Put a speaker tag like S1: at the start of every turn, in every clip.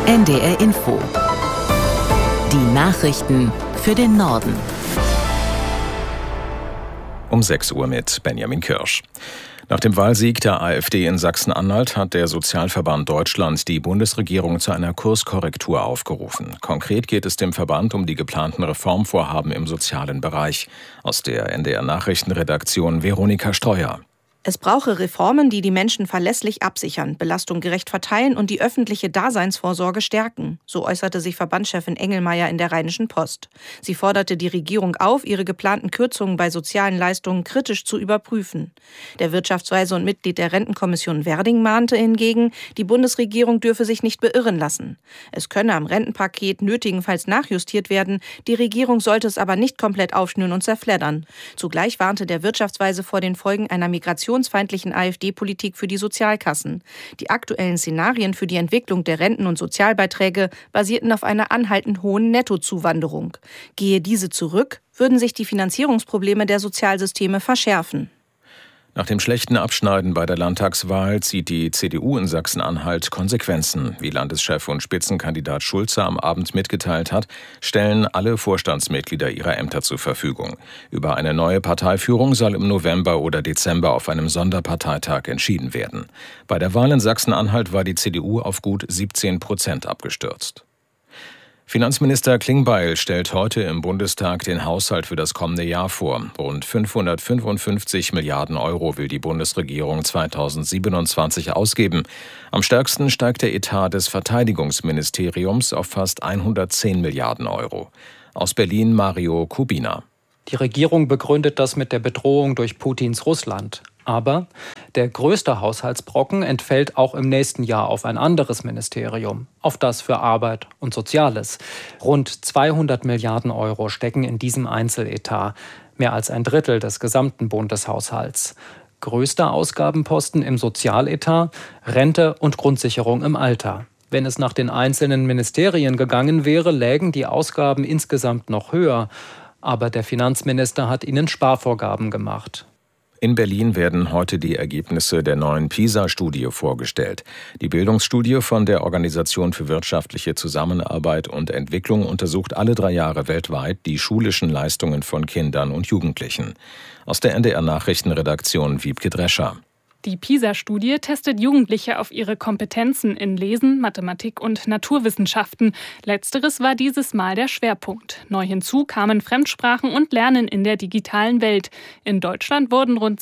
S1: NDR Info. Die Nachrichten für den Norden.
S2: Um 6 Uhr mit Benjamin Kirsch. Nach dem Wahlsieg der AfD in Sachsen-Anhalt hat der Sozialverband Deutschland die Bundesregierung zu einer Kurskorrektur aufgerufen. Konkret geht es dem Verband um die geplanten Reformvorhaben im sozialen Bereich. Aus der NDR-Nachrichtenredaktion Veronika Streuer.
S3: Es brauche Reformen, die die Menschen verlässlich absichern, Belastung gerecht verteilen und die öffentliche Daseinsvorsorge stärken. So äußerte sich Verbandschefin Engelmeier in der Rheinischen Post. Sie forderte die Regierung auf, ihre geplanten Kürzungen bei sozialen Leistungen kritisch zu überprüfen. Der Wirtschaftsweise und Mitglied der Rentenkommission Werding mahnte hingegen, die Bundesregierung dürfe sich nicht beirren lassen. Es könne am Rentenpaket nötigenfalls nachjustiert werden, die Regierung sollte es aber nicht komplett aufschnüren und zerfleddern. Zugleich warnte der Wirtschaftsweise vor den Folgen einer migrationsfeindlichen AfD-Politik für die Sozialkassen. Die aktuellen Szenarien für die Entwicklung der Renten- und Sozialbeiträge basierten auf einer anhaltend hohen Nettozuwanderung. Gehe diese zurück, würden sich die Finanzierungsprobleme der Sozialsysteme verschärfen.
S2: Nach dem schlechten Abschneiden bei der Landtagswahl zieht die CDU in Sachsen-Anhalt Konsequenzen. Wie Landeschef und Spitzenkandidat Schulze am Abend mitgeteilt hat, stellen alle Vorstandsmitglieder ihre Ämter zur Verfügung. Über eine neue Parteiführung soll im November oder Dezember auf einem Sonderparteitag entschieden werden. Bei der Wahl in Sachsen-Anhalt war die CDU auf gut 17% abgestürzt. Finanzminister Klingbeil stellt heute im Bundestag den Haushalt für das kommende Jahr vor. Rund 555 Milliarden Euro will die Bundesregierung 2027 ausgeben. Am stärksten steigt der Etat des Verteidigungsministeriums auf fast 110 Milliarden Euro. Aus Berlin Mario Kubina.
S4: Die Regierung begründet das mit der Bedrohung durch Putins Russland. Aber der größte Haushaltsbrocken entfällt auch im nächsten Jahr auf ein anderes Ministerium, auf das für Arbeit und Soziales. Rund 200 Milliarden Euro stecken in diesem Einzeletat, mehr als ein Drittel des gesamten Bundeshaushalts. Größter Ausgabenposten im Sozialetat, Rente und Grundsicherung im Alter. Wenn es nach den einzelnen Ministerien gegangen wäre, lägen die Ausgaben insgesamt noch höher. Aber der Finanzminister hat ihnen Sparvorgaben gemacht.
S2: In Berlin werden heute die Ergebnisse der neuen PISA-Studie vorgestellt. Die Bildungsstudie von der Organisation für wirtschaftliche Zusammenarbeit und Entwicklung untersucht alle 3 Jahre weltweit die schulischen Leistungen von Kindern und Jugendlichen. Aus der NDR-Nachrichtenredaktion Wiebke Drescher.
S5: Die PISA-Studie testet Jugendliche auf ihre Kompetenzen in Lesen, Mathematik und Naturwissenschaften. Letzteres war dieses Mal der Schwerpunkt. Neu hinzu kamen Fremdsprachen und Lernen in der digitalen Welt. In Deutschland wurden rund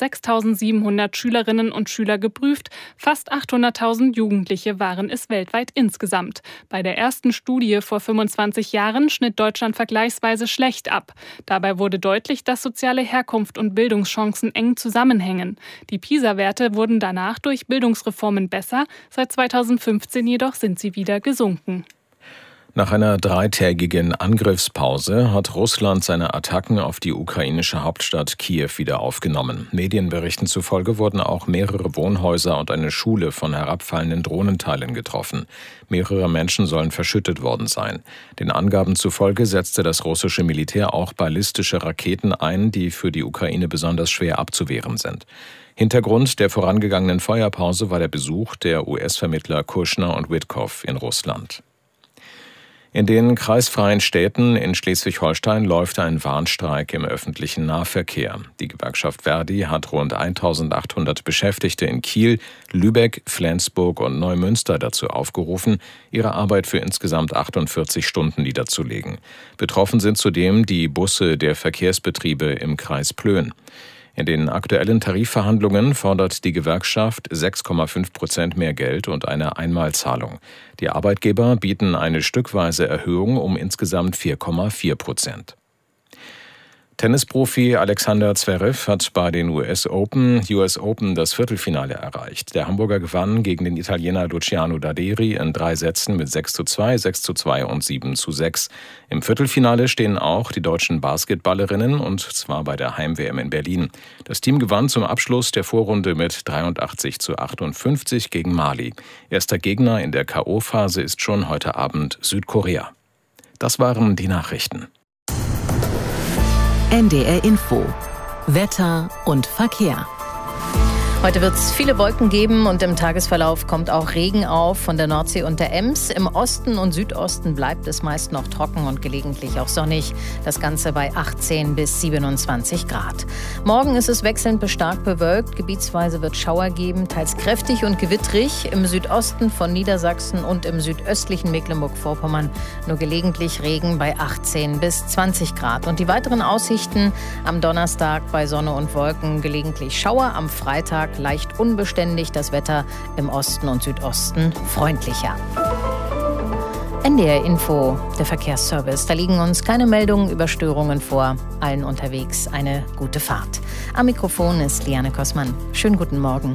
S5: 6.700 Schülerinnen und Schüler geprüft. Fast 800.000 Jugendliche waren es weltweit insgesamt. Bei der ersten Studie vor 25 Jahren schnitt Deutschland vergleichsweise schlecht ab. Dabei wurde deutlich, dass soziale Herkunft und Bildungschancen eng zusammenhängen. Die PISA-Werte wurden danach durch Bildungsreformen besser, seit 2015 jedoch sind sie wieder gesunken.
S2: Nach einer 3-tägigen Angriffspause hat Russland seine Attacken auf die ukrainische Hauptstadt Kiew wieder aufgenommen. Medienberichten zufolge wurden auch mehrere Wohnhäuser und eine Schule von herabfallenden Drohnenteilen getroffen. Mehrere Menschen sollen verschüttet worden sein. Den Angaben zufolge setzte das russische Militär auch ballistische Raketen ein, die für die Ukraine besonders schwer abzuwehren sind. Hintergrund der vorangegangenen Feuerpause war der Besuch der US-Vermittler Kushner und Witkow in Russland. In den kreisfreien Städten in Schleswig-Holstein läuft ein Warnstreik im öffentlichen Nahverkehr. Die Gewerkschaft Verdi hat rund 1.800 Beschäftigte in Kiel, Lübeck, Flensburg und Neumünster dazu aufgerufen, ihre Arbeit für insgesamt 48 Stunden niederzulegen. Betroffen sind zudem die Busse der Verkehrsbetriebe im Kreis Plön. In den aktuellen Tarifverhandlungen fordert die Gewerkschaft 6,5% mehr Geld und eine Einmalzahlung. Die Arbeitgeber bieten eine stückweise Erhöhung um insgesamt 4,4%. Tennisprofi Alexander Zverev hat bei den US Open das Viertelfinale erreicht. Der Hamburger gewann gegen den Italiener Luciano Daderi in 3 Sätzen mit 6:2, 6:2 und 7:6. Im Viertelfinale stehen auch die deutschen Basketballerinnen, und zwar bei der Heim-WM in Berlin. Das Team gewann zum Abschluss der Vorrunde mit 83:58 gegen Mali. Erster Gegner in der K.O.-Phase ist schon heute Abend Südkorea. Das waren die Nachrichten.
S1: NDR Info. Wetter und Verkehr.
S6: Heute wird es viele Wolken geben und im Tagesverlauf kommt auch Regen auf von der Nordsee und der Ems. Im Osten und Südosten bleibt es meist noch trocken und gelegentlich auch sonnig. Das Ganze bei 18 bis 27 Grad. Morgen ist es wechselnd bis stark bewölkt. Gebietsweise wird Schauer geben, teils kräftig und gewittrig. Im Südosten von Niedersachsen und im südöstlichen Mecklenburg-Vorpommern nur gelegentlich Regen bei 18 bis 20 Grad. Und die weiteren Aussichten: am Donnerstag bei Sonne und Wolken gelegentlich Schauer, am Freitag leicht unbeständig, das Wetter im Osten und Südosten freundlicher. NDR Info, der Verkehrsservice. Da liegen uns keine Meldungen über Störungen vor. Allen unterwegs eine gute Fahrt. Am Mikrofon ist Liane Kossmann. Schönen guten Morgen.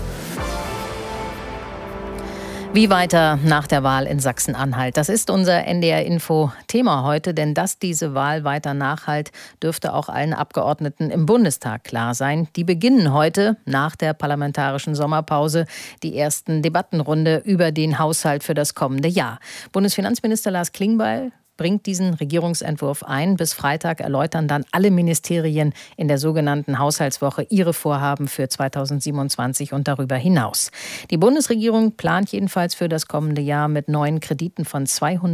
S6: Wie weiter nach der Wahl in Sachsen-Anhalt? Das ist unser NDR-Info-Thema heute, denn dass diese Wahl weiter nachhalt, dürfte auch allen Abgeordneten im Bundestag klar sein. Die beginnen heute nach der parlamentarischen Sommerpause die ersten Debattenrunde über den Haushalt für das kommende Jahr. Bundesfinanzminister Lars Klingbeil bringt diesen Regierungsentwurf ein. Bis Freitag erläutern dann alle Ministerien in der sogenannten Haushaltswoche ihre Vorhaben für 2027 und darüber hinaus. Die Bundesregierung plant jedenfalls für das kommende Jahr mit neuen Krediten von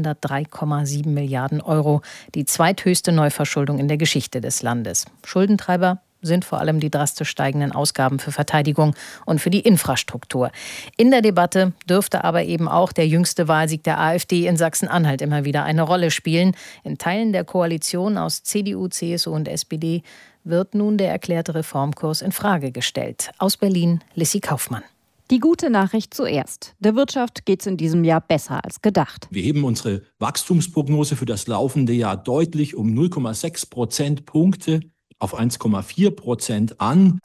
S6: 203,7 Milliarden Euro, die zweithöchste Neuverschuldung in der Geschichte des Landes. Schuldentreiber sind vor allem die drastisch steigenden Ausgaben für Verteidigung und für die Infrastruktur. In der Debatte dürfte aber eben auch der jüngste Wahlsieg der AfD in Sachsen-Anhalt immer wieder eine Rolle spielen. In Teilen der Koalition aus CDU, CSU und SPD wird nun der erklärte Reformkurs in Frage gestellt. Aus Berlin, Lissy Kaufmann.
S7: Die gute Nachricht zuerst. Der Wirtschaft geht es in diesem Jahr besser als gedacht.
S8: Wir heben unsere Wachstumsprognose für das laufende Jahr deutlich um 0,6 Prozentpunkte auf 1,4% an.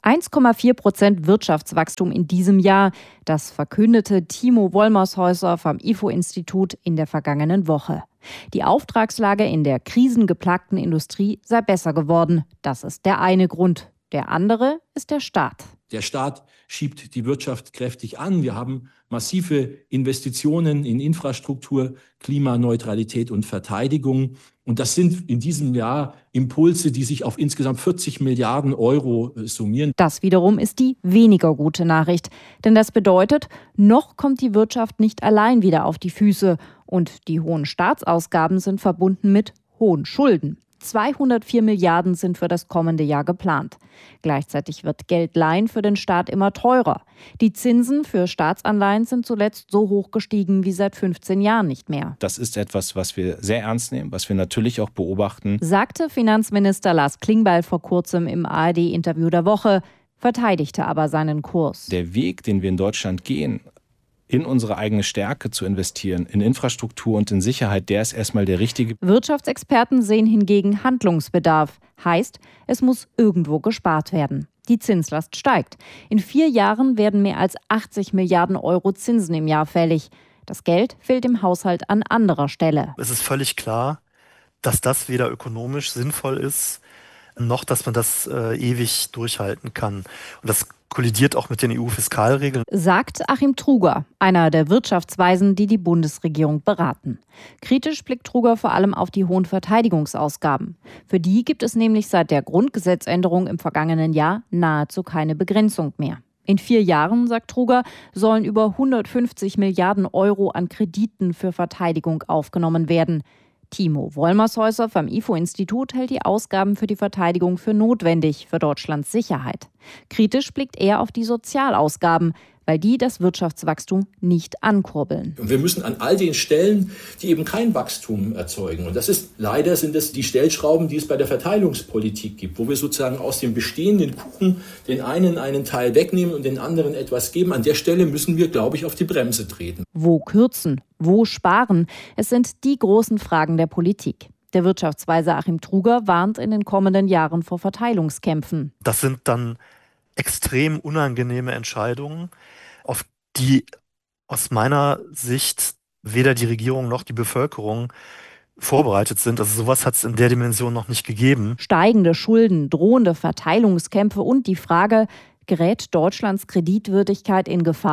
S7: 1,4% Wirtschaftswachstum in diesem Jahr. Das verkündete Timo Wollmershäuser vom IFO-Institut in der vergangenen Woche. Die Auftragslage in der krisengeplagten Industrie sei besser geworden. Das ist der eine Grund. Der andere ist der Staat.
S8: Der Staat schiebt die Wirtschaft kräftig an. Wir haben massive Investitionen in Infrastruktur, Klimaneutralität und Verteidigung. Und das sind in diesem Jahr Impulse, die sich auf insgesamt 40 Milliarden Euro summieren.
S7: Das wiederum ist die weniger gute Nachricht. Denn das bedeutet, noch kommt die Wirtschaft nicht allein wieder auf die Füße. Und die hohen Staatsausgaben sind verbunden mit hohen Schulden. 204 Milliarden sind für das kommende Jahr geplant. Gleichzeitig wird Geldleihen für den Staat immer teurer. Die Zinsen für Staatsanleihen sind zuletzt so hoch gestiegen wie seit 15 Jahren nicht mehr.
S9: Das ist etwas, was wir sehr ernst nehmen, was wir natürlich auch beobachten,
S7: sagte Finanzminister Lars Klingbeil vor kurzem im ARD-Interview der Woche, verteidigte aber seinen Kurs.
S9: Der Weg, den wir in Deutschland gehen, in unsere eigene Stärke zu investieren, in Infrastruktur und in Sicherheit, der ist erstmal der richtige.
S7: Wirtschaftsexperten sehen hingegen Handlungsbedarf. Heißt, es muss irgendwo gespart werden. Die Zinslast steigt. In 4 Jahren werden mehr als 80 Milliarden Euro Zinsen im Jahr fällig. Das Geld fehlt im Haushalt an anderer Stelle.
S10: Es ist völlig klar, dass das weder ökonomisch sinnvoll ist, noch dass man das ewig durchhalten kann. Und das kollidiert auch mit den EU-Fiskalregeln,
S7: sagt Achim Truger, einer der Wirtschaftsweisen, die die Bundesregierung beraten. Kritisch blickt Truger vor allem auf die hohen Verteidigungsausgaben. Für die gibt es nämlich seit der Grundgesetzänderung im vergangenen Jahr nahezu keine Begrenzung mehr. In 4 Jahren, sagt Truger, sollen über 150 Milliarden Euro an Krediten für Verteidigung aufgenommen werden. Timo Wollmershäuser vom IFO-Institut hält die Ausgaben für die Verteidigung für notwendig für Deutschlands Sicherheit. Kritisch blickt er auf die Sozialausgaben, weil die das Wirtschaftswachstum nicht ankurbeln.
S8: Und wir müssen an all den Stellen, die eben kein Wachstum erzeugen. Und leider sind es die Stellschrauben, die es bei der Verteilungspolitik gibt, wo wir sozusagen aus dem bestehenden Kuchen den einen Teil wegnehmen und den anderen etwas geben. An der Stelle müssen wir, glaube ich, auf die Bremse treten.
S7: Wo kürzen? Wo sparen? Es sind die großen Fragen der Politik. Der Wirtschaftsweise Achim Truger warnt in den kommenden Jahren vor Verteilungskämpfen.
S10: Das sind dann extrem unangenehme Entscheidungen, auf die aus meiner Sicht weder die Regierung noch die Bevölkerung vorbereitet sind. Also sowas hat es in der Dimension noch nicht gegeben.
S7: Steigende Schulden, drohende Verteilungskämpfe und die Frage, gerät Deutschlands Kreditwürdigkeit in Gefahr?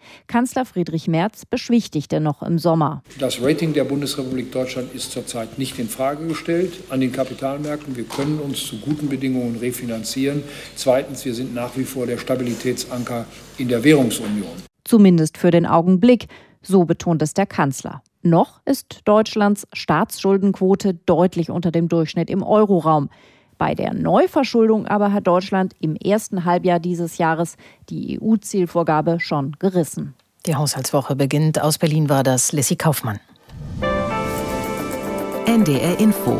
S7: Kanzler Friedrich Merz beschwichtigte noch im Sommer.
S11: Das Rating der Bundesrepublik Deutschland ist zurzeit nicht in Frage gestellt an den Kapitalmärkten. Wir können uns zu guten Bedingungen refinanzieren. Zweitens, wir sind nach wie vor der Stabilitätsanker in der Währungsunion.
S7: Zumindest für den Augenblick, so betont es der Kanzler. Noch ist Deutschlands Staatsschuldenquote deutlich unter dem Durchschnitt im Euroraum. Bei der Neuverschuldung aber hat Deutschland im ersten Halbjahr dieses Jahres die EU-Zielvorgabe schon gerissen.
S6: Die Haushaltswoche beginnt. Aus Berlin war das Lissy Kaufmann.
S1: NDR Info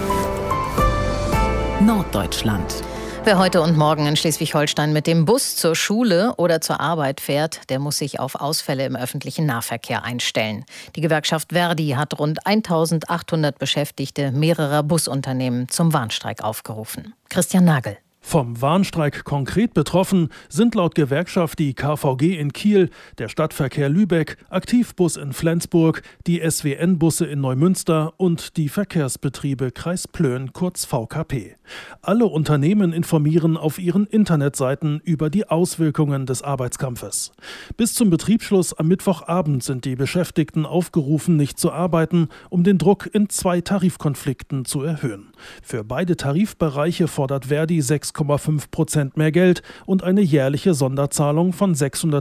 S1: Norddeutschland.
S6: Wer heute und morgen in Schleswig-Holstein mit dem Bus zur Schule oder zur Arbeit fährt, der muss sich auf Ausfälle im öffentlichen Nahverkehr einstellen. Die Gewerkschaft Verdi hat rund 1800 Beschäftigte mehrerer Busunternehmen zum Warnstreik aufgerufen. Christian Nagel.
S12: Vom Warnstreik konkret betroffen sind laut Gewerkschaft die KVG in Kiel, der Stadtverkehr Lübeck, Aktivbus in Flensburg, die SWN-Busse in Neumünster und die Verkehrsbetriebe Kreis Plön, kurz VKP. Alle Unternehmen informieren auf ihren Internetseiten über die Auswirkungen des Arbeitskampfes. Bis zum Betriebsschluss am Mittwochabend sind die Beschäftigten aufgerufen, nicht zu arbeiten, um den Druck in 2 Tarifkonflikten zu erhöhen. Für beide Tarifbereiche fordert Verdi 6,5% mehr Geld und eine jährliche Sonderzahlung von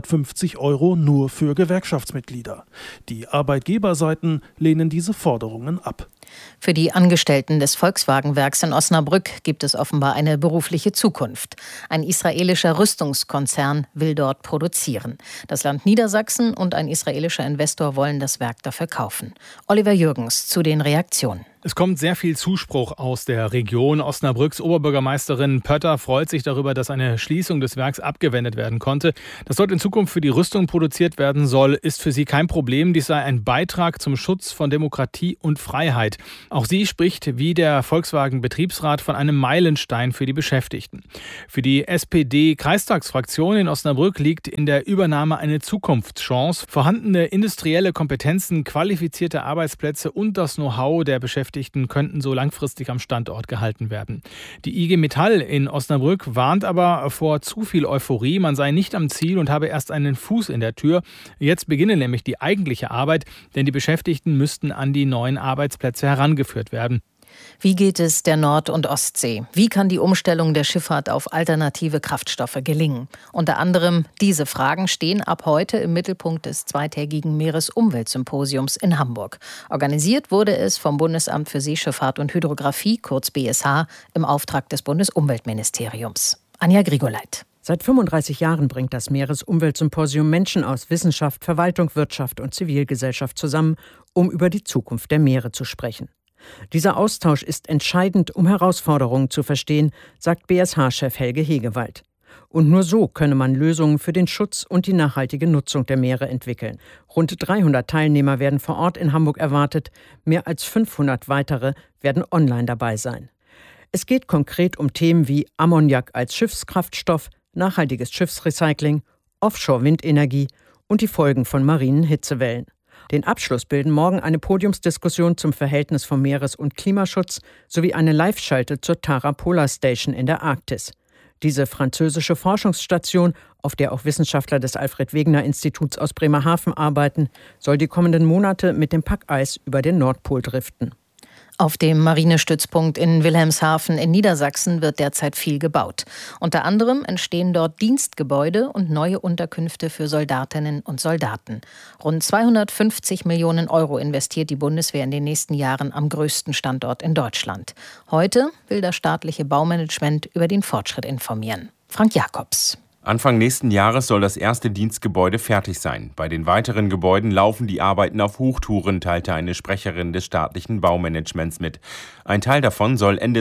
S12: 650 € nur für Gewerkschaftsmitglieder. Die Arbeitgeberseiten lehnen diese Forderungen ab.
S6: Für die Angestellten des Volkswagenwerks in Osnabrück gibt es offenbar eine berufliche Zukunft. Ein israelischer Rüstungskonzern will dort produzieren. Das Land Niedersachsen und ein israelischer Investor wollen das Werk dafür kaufen. Oliver Jürgens zu den Reaktionen.
S13: Es kommt sehr viel Zuspruch aus der Region. Osnabrücks Oberbürgermeisterin Pötter freut sich darüber, dass eine Schließung des Werks abgewendet werden konnte. Dass dort in Zukunft für die Rüstung produziert werden soll, ist für sie kein Problem. Dies sei ein Beitrag zum Schutz von Demokratie und Freiheit. Auch sie spricht wie der Volkswagen-Betriebsrat von einem Meilenstein für die Beschäftigten. Für die SPD-Kreistagsfraktion in Osnabrück liegt in der Übernahme eine Zukunftschance. Vorhandene industrielle Kompetenzen, qualifizierte Arbeitsplätze und das Know-how der Beschäftigten könnten so langfristig am Standort gehalten werden. Die IG Metall in Osnabrück warnt aber vor zu viel Euphorie. Man sei nicht am Ziel und habe erst einen Fuß in der Tür. Jetzt beginne nämlich die eigentliche Arbeit, denn die Beschäftigten müssten an die neuen Arbeitsplätze herangeführt werden.
S6: Wie geht es der Nord- und Ostsee? Wie kann die Umstellung der Schifffahrt auf alternative Kraftstoffe gelingen? Unter anderem diese Fragen stehen ab heute im Mittelpunkt des zweitägigen Meeresumweltsymposiums in Hamburg. Organisiert wurde es vom Bundesamt für Seeschifffahrt und Hydrographie, kurz BSH, im Auftrag des Bundesumweltministeriums. Anja Grigoleit.
S14: Seit 35 Jahren bringt das Meeresumweltsymposium Menschen aus Wissenschaft, Verwaltung, Wirtschaft und Zivilgesellschaft zusammen, um über die Zukunft der Meere zu sprechen. Dieser Austausch ist entscheidend, um Herausforderungen zu verstehen, sagt BSH-Chef Helge Hegewald. Und nur so könne man Lösungen für den Schutz und die nachhaltige Nutzung der Meere entwickeln. Rund 300 Teilnehmer werden vor Ort in Hamburg erwartet. Mehr als 500 weitere werden online dabei sein. Es geht konkret um Themen wie Ammoniak als Schiffskraftstoff, nachhaltiges Schiffsrecycling, Offshore-Windenergie und die Folgen von marinen Hitzewellen. Den Abschluss bilden morgen eine Podiumsdiskussion zum Verhältnis von Meeres- und Klimaschutz sowie eine Live-Schalte zur Tara Polar Station in der Arktis. Diese französische Forschungsstation, auf der auch Wissenschaftler des Alfred-Wegener-Instituts aus Bremerhaven arbeiten, soll die kommenden Monate mit dem Packeis über den Nordpol driften.
S6: Auf dem Marinestützpunkt in Wilhelmshaven in Niedersachsen wird derzeit viel gebaut. Unter anderem entstehen dort Dienstgebäude und neue Unterkünfte für Soldatinnen und Soldaten. Rund 250 Millionen € investiert die Bundeswehr in den nächsten Jahren am größten Standort in Deutschland. Heute will das staatliche Baumanagement über den Fortschritt informieren. Frank Jakobs.
S15: Anfang nächsten Jahres soll das erste Dienstgebäude fertig sein. Bei den weiteren Gebäuden laufen die Arbeiten auf Hochtouren, teilte eine Sprecherin des staatlichen Baumanagements mit. Ein Teil davon soll Ende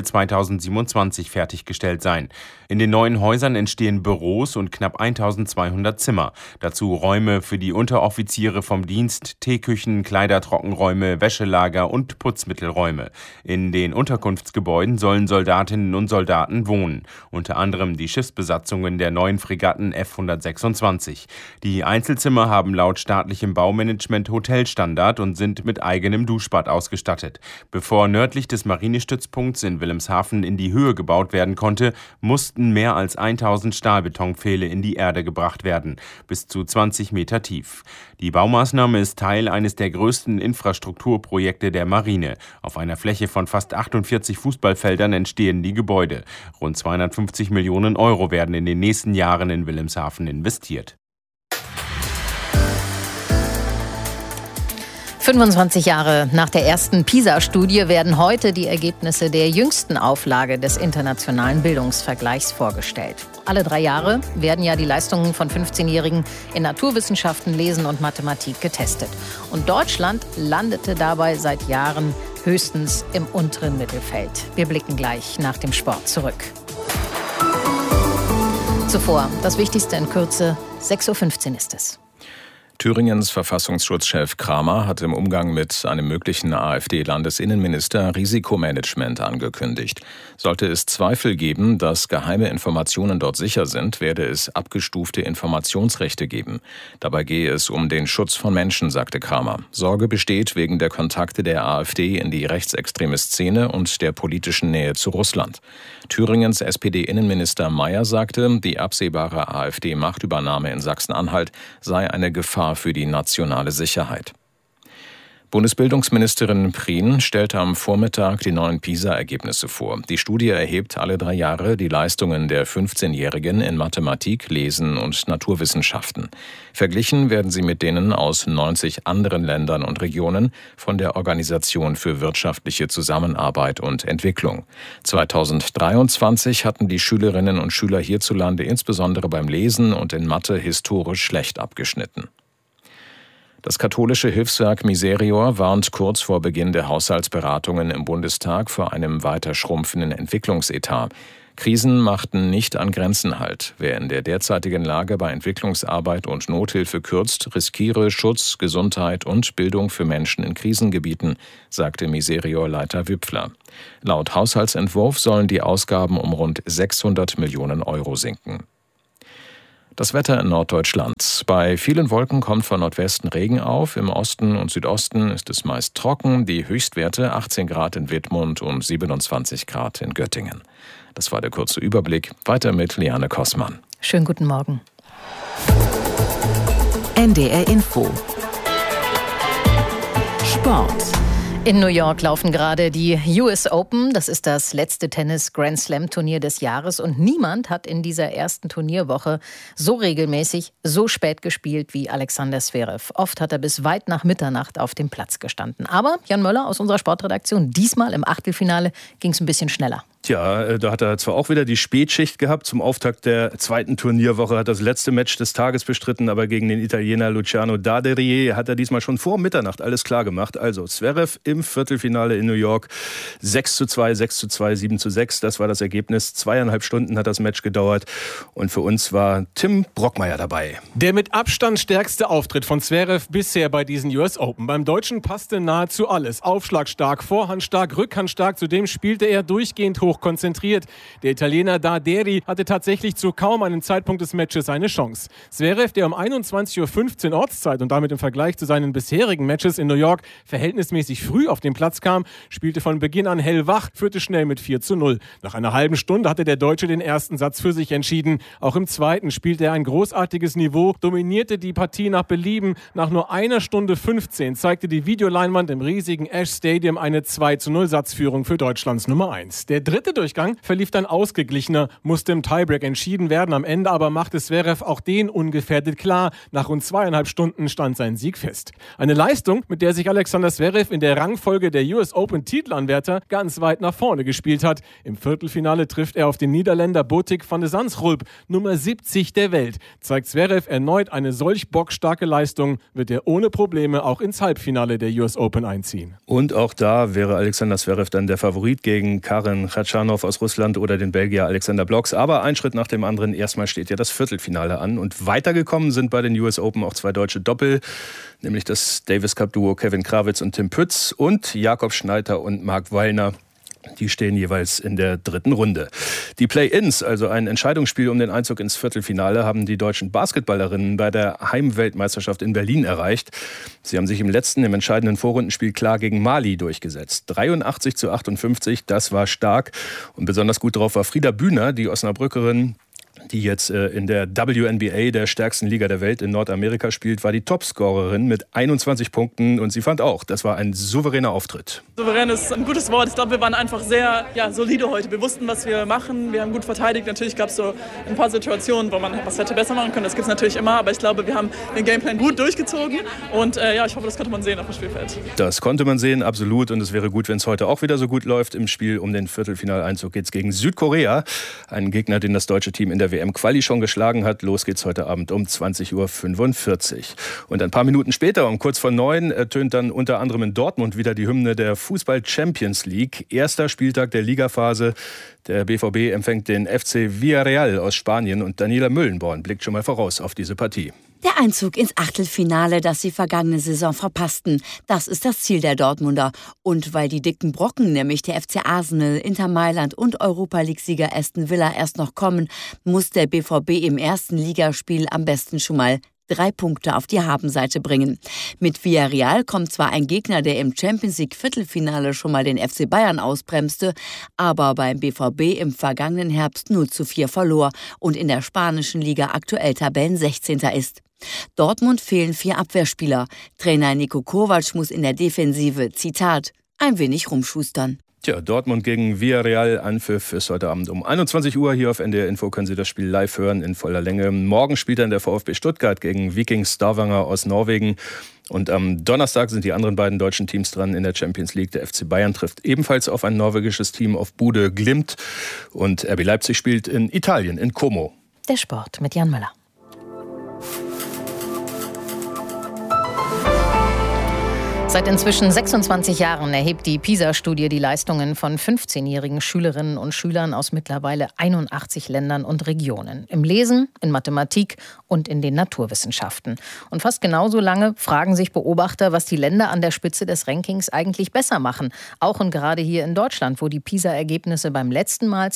S15: 2027 fertiggestellt sein. In den neuen Häusern entstehen Büros und knapp 1200 Zimmer. Dazu Räume für die Unteroffiziere vom Dienst, Teeküchen, Kleidertrockenräume, Wäschelager und Putzmittelräume. In den Unterkunftsgebäuden sollen Soldatinnen und Soldaten wohnen. Unter anderem die Schiffsbesatzungen der neuen Fregatten Fregatten F-126. Die Einzelzimmer haben laut staatlichem Baumanagement Hotelstandard und sind mit eigenem Duschbad ausgestattet. Bevor nördlich des Marinestützpunkts in Wilhelmshaven in die Höhe gebaut werden konnte, mussten mehr als 1000 Stahlbetonpfähle in die Erde gebracht werden, bis zu 20 Meter tief. Die Baumaßnahme ist Teil eines der größten Infrastrukturprojekte der Marine. Auf einer Fläche von fast 48 Fußballfeldern entstehen die Gebäude. Rund 250 Millionen Euro werden in den nächsten Jahren in Wilhelmshaven investiert.
S6: 25 Jahre nach der ersten PISA-Studie werden heute die Ergebnisse der jüngsten Auflage des internationalen Bildungsvergleichs vorgestellt. Alle 3 Jahre werden ja die Leistungen von 15-Jährigen in Naturwissenschaften, Lesen und Mathematik getestet. Und Deutschland landete dabei seit Jahren höchstens im unteren Mittelfeld. Wir blicken gleich nach dem Sport zurück. Zuvor das Wichtigste in Kürze, 6.15 Uhr ist es.
S2: Thüringens Verfassungsschutzchef Kramer hat im Umgang mit einem möglichen AfD-Landesinnenminister Risikomanagement angekündigt. Sollte es Zweifel geben, dass geheime Informationen dort sicher sind, werde es abgestufte Informationsrechte geben. Dabei gehe es um den Schutz von Menschen, sagte Kramer. Sorge besteht wegen der Kontakte der AfD in die rechtsextreme Szene und der politischen Nähe zu Russland. Thüringens SPD-Innenminister Mayer sagte, die absehbare AfD-Machtübernahme in Sachsen-Anhalt sei eine Gefahr für die nationale Sicherheit. Bundesbildungsministerin Prien stellte am Vormittag die neuen PISA-Ergebnisse vor. Die Studie erhebt alle 3 Jahre die Leistungen der 15-Jährigen in Mathematik, Lesen und Naturwissenschaften. Verglichen werden sie mit denen aus 90 anderen Ländern und Regionen von der Organisation für wirtschaftliche Zusammenarbeit und Entwicklung. 2023 hatten die Schülerinnen und Schüler hierzulande insbesondere beim Lesen und in Mathe historisch schlecht abgeschnitten. Das katholische Hilfswerk Miserior warnt kurz vor Beginn der Haushaltsberatungen im Bundestag vor einem weiter schrumpfenden Entwicklungsetat. Krisen machten nicht an Grenzen halt. Wer in der derzeitigen Lage bei Entwicklungsarbeit und Nothilfe kürzt, riskiere Schutz, Gesundheit und Bildung für Menschen in Krisengebieten, sagte Miserior-Leiter Wipfler. Laut Haushaltsentwurf sollen die Ausgaben um rund 600 Millionen Euro sinken. Das Wetter in Norddeutschland. Bei vielen Wolken kommt von Nordwesten Regen auf. Im Osten und Südosten ist es meist trocken. Die Höchstwerte 18 Grad in Wittmund und 27 Grad in Göttingen. Das war der kurze Überblick. Weiter mit Liane Kossmann.
S6: Schönen guten Morgen.
S1: NDR Info. Sport.
S6: In New York laufen gerade die US Open. Das ist das letzte Tennis-Grand-Slam-Turnier des Jahres. Und niemand hat in dieser ersten Turnierwoche so regelmäßig, so spät gespielt wie Alexander Zverev. Oft hat er bis weit nach Mitternacht auf dem Platz gestanden. Aber Jan Möller aus unserer Sportredaktion, diesmal im Achtelfinale ging es ein bisschen schneller.
S9: Tja, da hat er zwar auch wieder die Spätschicht gehabt. Zum Auftakt der zweiten Turnierwoche hat das letzte Match des Tages bestritten, aber gegen den Italiener Luciano Daderier hat er diesmal schon vor Mitternacht alles klar gemacht. Also Zverev im Viertelfinale in New York 6:2, 6:2, 7:6. Das war das Ergebnis. 2,5 Stunden hat das Match gedauert. Und für uns war Tim Brockmeier dabei.
S16: Der mit Abstand stärkste Auftritt von Zverev bisher bei diesen US Open. Beim Deutschen passte nahezu alles. Aufschlagstark, vorhandstark, rückhandstark. Zudem spielte er durchgehend hoch konzentriert. Der Italiener Daderi hatte tatsächlich zu kaum einem Zeitpunkt des Matches eine Chance. Zverev, der um 21:15 Uhr Ortszeit und damit im Vergleich zu seinen bisherigen Matches in New York verhältnismäßig früh auf den Platz kam, spielte von Beginn an hellwach, führte schnell mit 4:0. Nach einer halben Stunde hatte der Deutsche den ersten Satz für sich entschieden. Auch im zweiten spielte er ein großartiges Niveau, dominierte die Partie nach Belieben. Nach nur 1:15 zeigte die Videoleinwand im riesigen Ash Stadium eine 2:0 Satzführung für Deutschlands Nummer 1. Der dritte Durchgang verlief dann ausgeglichener, musste im Tiebreak entschieden werden. Am Ende aber machte Zverev auch den ungefährdet klar. Nach rund 2,5 Stunden stand sein Sieg fest. Eine Leistung, mit der sich Alexander Zverev in der Rangfolge der US Open Titelanwärter ganz weit nach vorne gespielt hat. Im Viertelfinale trifft er auf den Niederländer Botic van de Zandschulp, Nummer 70 der Welt. Zeigt Zverev erneut eine solch bockstarke Leistung, wird er ohne Probleme auch ins Halbfinale der US Open einziehen.
S9: Und auch da wäre Alexander Zverev dann der Favorit gegen Karen Khachanov aus Russland oder den Belgier Alexander Blocks. Aber ein Schritt nach dem anderen. Erstmal steht ja das Viertelfinale an. Und weitergekommen sind bei den US Open auch 2 deutsche Doppel, nämlich das Davis Cup Duo Kevin Krawitz und Tim Pütz und Jakob Schneider und Marc Wallner. Die stehen jeweils in der 3. Runde. Die Play-ins, also ein Entscheidungsspiel um den Einzug ins Viertelfinale, haben die deutschen Basketballerinnen bei der Heimweltmeisterschaft in Berlin erreicht. Sie haben sich im entscheidenden Vorrundenspiel klar gegen Mali durchgesetzt. 83-58, das war stark. Und besonders gut drauf war Frieda Bühner, die Osnabrückerin, die jetzt in der WNBA, der stärksten Liga der Welt in Nordamerika spielt, war die Topscorerin mit 21 Punkten. Und sie fand auch, das war ein souveräner Auftritt.
S17: Souverän ist ein gutes Wort. Ich glaube, wir waren einfach sehr solide heute. Wir wussten, was wir machen. Wir haben gut verteidigt. Natürlich gab es so ein paar Situationen, wo man was hätte besser machen können. Das gibt es natürlich immer. Aber ich glaube, wir haben den Gameplan gut durchgezogen. Und ich hoffe, das konnte man sehen auf dem Spielfeld.
S9: Das konnte man sehen, absolut. Und es wäre gut, wenn es heute auch wieder so gut läuft. Im Spiel um den Viertelfinaleinzug geht es gegen Südkorea. Einen Gegner, den das deutsche Team in der WM-Quali schon geschlagen hat. Los geht's heute Abend um 20:45 Uhr. Und ein paar Minuten später, um kurz vor 9, ertönt dann unter anderem in Dortmund wieder die Hymne der Fußball-Champions League. Erster Spieltag der Ligaphase. Der BVB empfängt den FC Villarreal aus Spanien und Daniela Müllenborn blickt schon mal voraus auf diese Partie.
S18: Der Einzug ins Achtelfinale, das sie vergangene Saison verpassten, das ist das Ziel der Dortmunder. Und weil die dicken Brocken, nämlich der FC Arsenal, Inter Mailand und Europa-League-Sieger Aston Villa erst noch kommen, muss der BVB im ersten Ligaspiel am besten schon mal 3 Punkte auf die Habenseite bringen. Mit Villarreal kommt zwar ein Gegner, der im Champions-League-Viertelfinale schon mal den FC Bayern ausbremste, aber beim BVB im vergangenen Herbst 0:4 verlor und in der spanischen Liga aktuell Tabellen-16. ist. Dortmund fehlen 4 Abwehrspieler. Trainer Niko Kovac muss in der Defensive, Zitat, ein wenig rumschustern.
S9: Tja, Dortmund gegen Villarreal, Anpfiff ist heute Abend um 21 Uhr. Hier auf NDR Info können Sie das Spiel live hören in voller Länge. Morgen spielt dann der VfB Stuttgart gegen Viking Stavanger aus Norwegen. Und am Donnerstag sind die anderen beiden deutschen Teams dran in der Champions League. Der FC Bayern trifft ebenfalls auf ein norwegisches Team, auf Bude Glimt. Und RB Leipzig spielt in Italien, in Como.
S6: Der Sport mit Jan Müller. Seit inzwischen 26 Jahren erhebt die PISA-Studie die Leistungen von 15-jährigen Schülerinnen und Schülern aus mittlerweile 81 Ländern und Regionen. Im Lesen, in Mathematik und in den Naturwissenschaften. Und fast genauso lange fragen sich Beobachter, was die Länder an der Spitze des Rankings eigentlich besser machen. Auch und gerade hier in Deutschland, wo die PISA-Ergebnisse beim letzten Mal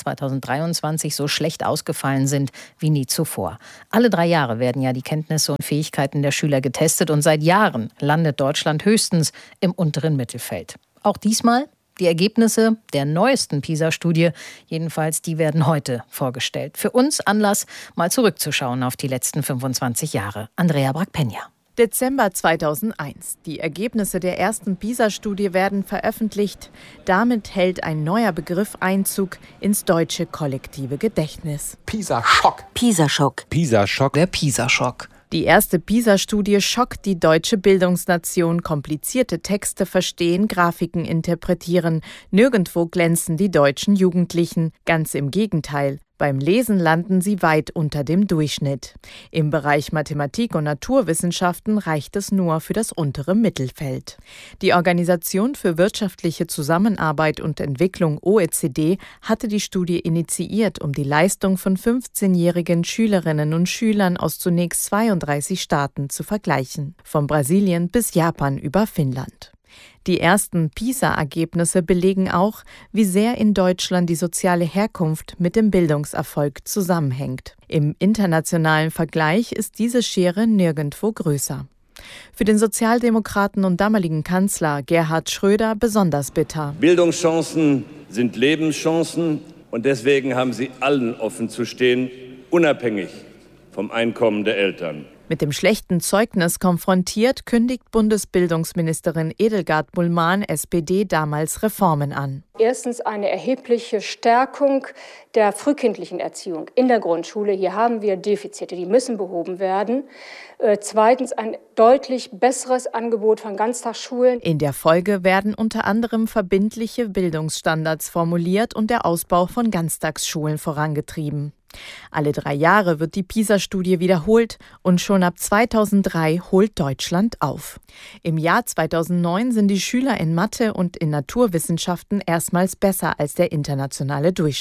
S6: 2023 so schlecht ausgefallen sind wie nie zuvor. Alle 3 Jahre werden ja die Kenntnisse und Fähigkeiten der Schüler getestet und seit Jahren landet Deutschland höchstens im unteren Mittelfeld. Auch diesmal die Ergebnisse der neuesten PISA-Studie, jedenfalls die werden heute vorgestellt. Für uns Anlass, mal zurückzuschauen auf die letzten 25 Jahre. Andrea Brack-Peña.
S19: Dezember 2001. Die Ergebnisse der ersten PISA-Studie werden veröffentlicht. Damit hält ein neuer Begriff Einzug ins deutsche kollektive Gedächtnis.
S20: PISA-Schock.
S18: PISA-Schock.
S20: PISA-Schock.
S21: Der PISA-Schock.
S19: Die erste PISA-Studie schockt die deutsche Bildungsnation. Komplizierte Texte verstehen, Grafiken interpretieren. Nirgendwo glänzen die deutschen Jugendlichen. Ganz im Gegenteil. Beim Lesen landen sie weit unter dem Durchschnitt. Im Bereich Mathematik und Naturwissenschaften reicht es nur für das untere Mittelfeld. Die Organisation für wirtschaftliche Zusammenarbeit und Entwicklung OECD hatte die Studie initiiert, um die Leistung von 15-jährigen Schülerinnen und Schülern aus zunächst 32 Staaten zu vergleichen. Von Brasilien bis Japan über Finnland. Die ersten PISA-Ergebnisse belegen auch, wie sehr in Deutschland die soziale Herkunft mit dem Bildungserfolg zusammenhängt. Im internationalen Vergleich ist diese Schere nirgendwo größer. Für den Sozialdemokraten und damaligen Kanzler Gerhard Schröder besonders bitter.
S22: Bildungschancen sind Lebenschancen und deswegen haben sie allen offen zu stehen, unabhängig vom Einkommen der Eltern.
S19: Mit dem schlechten Zeugnis konfrontiert, kündigt Bundesbildungsministerin Edelgard Bullmann, SPD, damals Reformen an.
S23: Erstens eine erhebliche Stärkung der frühkindlichen Erziehung in der Grundschule. Hier haben wir Defizite, die müssen behoben werden. Zweitens ein deutlich besseres Angebot von Ganztagsschulen.
S19: In der Folge werden unter anderem verbindliche Bildungsstandards formuliert und der Ausbau von Ganztagsschulen vorangetrieben. Alle 3 Jahre wird die PISA-Studie wiederholt und schon ab 2003 holt Deutschland auf. Im Jahr 2009 sind die Schüler in Mathe und in Naturwissenschaften erstmals besser als der internationale Durchschnitt.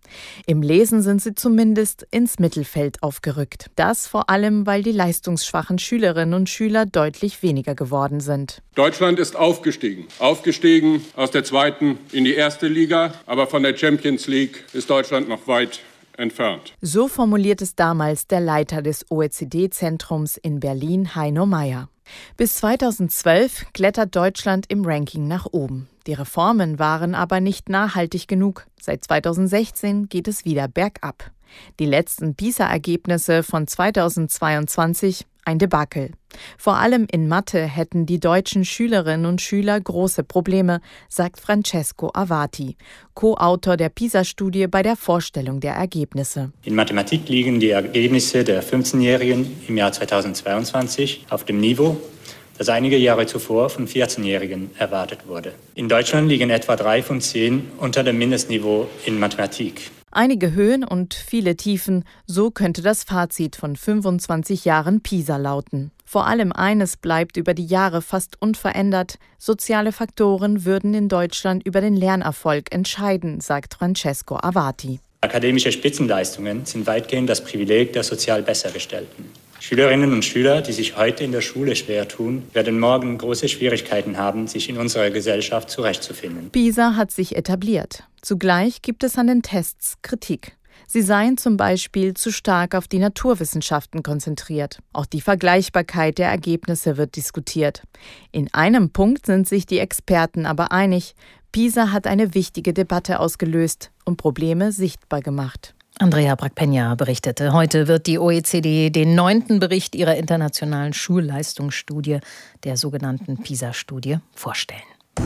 S19: Im Lesen sind sie zumindest ins Mittelfeld aufgerückt. Das vor allem, weil die leistungsschwachen Schülerinnen und Schüler deutlich weniger geworden sind.
S3: Deutschland ist aufgestiegen. Aufgestiegen aus der 2. in die 1. Liga. Aber von der Champions League ist Deutschland noch weit entfernt.
S19: So formuliert es damals der Leiter des OECD-Zentrums in Berlin, Heino Mayer. Bis 2012 klettert Deutschland im Ranking nach oben. Die Reformen waren aber nicht nachhaltig genug. Seit 2016 geht es wieder bergab. Die letzten PISA-Ergebnisse von 2022 ein Debakel. Vor allem in Mathe hätten die deutschen Schülerinnen und Schüler große Probleme, sagt Francesco Avati, Co-Autor der PISA-Studie bei der Vorstellung der Ergebnisse.
S20: In Mathematik liegen die Ergebnisse der 15-Jährigen im Jahr 2022 auf dem Niveau, das einige Jahre zuvor von 14-Jährigen erwartet wurde. In Deutschland liegen etwa 3 von 10 unter dem Mindestniveau in Mathematik.
S19: Einige Höhen und viele Tiefen, so könnte das Fazit von 25 Jahren PISA lauten. Vor allem eines bleibt über die Jahre fast unverändert: Soziale Faktoren würden in Deutschland über den Lernerfolg entscheiden, sagt Francesco Avati.
S20: Akademische Spitzenleistungen sind weitgehend das Privileg der sozial Bessergestellten. Schülerinnen und Schüler, die sich heute in der Schule schwer tun, werden morgen große Schwierigkeiten haben, sich in unserer Gesellschaft zurechtzufinden.
S19: PISA hat sich etabliert. Zugleich gibt es an den Tests Kritik. Sie seien zum Beispiel zu stark auf die Naturwissenschaften konzentriert. Auch die Vergleichbarkeit der Ergebnisse wird diskutiert. In einem Punkt sind sich die Experten aber einig: PISA hat eine wichtige Debatte ausgelöst und Probleme sichtbar gemacht.
S6: Andrea Brackpenja berichtete. Heute wird die OECD den 9. Bericht ihrer internationalen Schulleistungsstudie, der sogenannten PISA-Studie, vorstellen.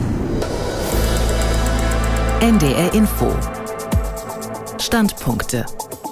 S1: NDR Info. Standpunkte.